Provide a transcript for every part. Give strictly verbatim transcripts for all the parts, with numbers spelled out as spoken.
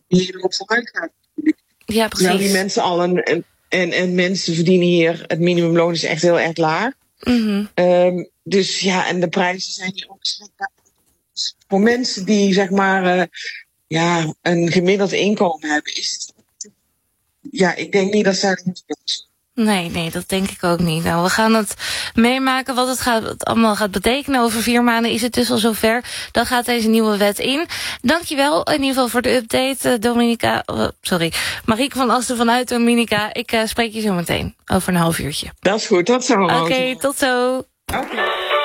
die erop vooruit gaat. Ja, precies. Nou, die mensen al een, en, en, en mensen verdienen hier, het minimumloon is echt heel erg laag. Mm-hmm. Um, dus ja, en de prijzen zijn hier ook schrikbaar. Dus voor mensen die zeg maar uh, ja, een gemiddeld inkomen hebben, is het. Ja, ik denk niet dat zij het moeten doen. Nee, nee, dat denk ik ook niet. Nou, we gaan het meemaken wat het, gaat, wat het allemaal gaat betekenen. Over vier maanden is het dus al zover. Dan gaat deze nieuwe wet in. Dankjewel in ieder geval voor de update, Dominica. Uh, sorry, Marieke van Asten vanuit Dominica. Ik uh, spreek je zo meteen over een half uurtje. Dat is goed, tot zo. Oké, okay, tot zo. Oké. Okay.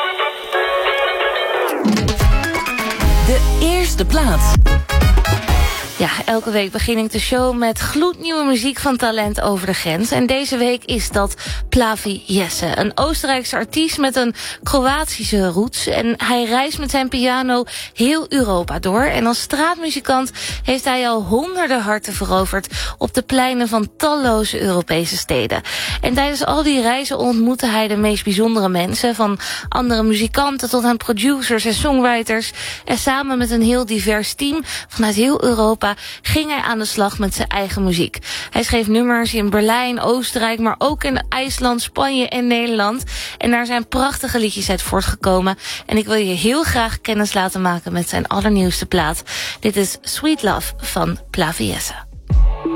De eerste plaats. Ja, elke week begin ik de show met gloednieuwe muziek van talent over de grens. En deze week is dat Plavi Jesse, een Oostenrijkse artiest met een Kroatische roots. En hij reist met zijn piano heel Europa door. En als straatmuzikant heeft hij al honderden harten veroverd op de pleinen van talloze Europese steden. En tijdens al die reizen ontmoette hij de meest bijzondere mensen, van andere muzikanten tot aan producers en songwriters. En samen met een heel divers team vanuit heel Europa ging hij aan de slag met zijn eigen muziek. Hij schreef nummers in Berlijn, Oostenrijk, maar ook in IJsland, Spanje en Nederland. En daar zijn prachtige liedjes uit voortgekomen. En ik wil je heel graag kennis laten maken met zijn allernieuwste plaat. Dit is Sweet Love van Plavi Jesse.